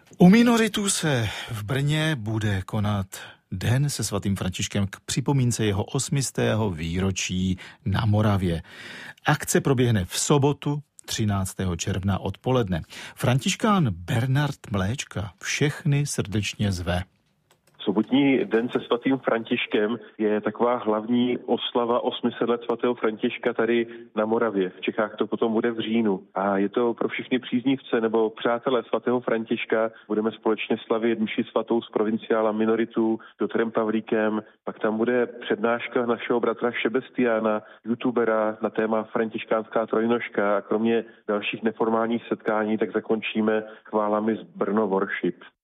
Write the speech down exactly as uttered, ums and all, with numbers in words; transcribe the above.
U minoritů se v Brně bude konat Den se svatým Františkem k připomínce jeho osmistého výročí na Moravě. Akce proběhne v sobotu třináctého června odpoledne. Františkán Bernard Mléčka všechny srdečně zve. Sobotní den se svatým Františkem je taková hlavní oslava osmi set let svatého Františka tady na Moravě. V Čechách to potom bude v říjnu. A je to pro všechny příznivce nebo přátelé svatého Františka. Budeme společně slavit mši svatou z provinciála minoritů doktorem Pavlíkem. Pak tam bude přednáška našeho bratra Šebestiána, youtubera na téma františkánská trojnožka. A kromě dalších neformálních setkání tak zakončíme chválami z Brno Worship.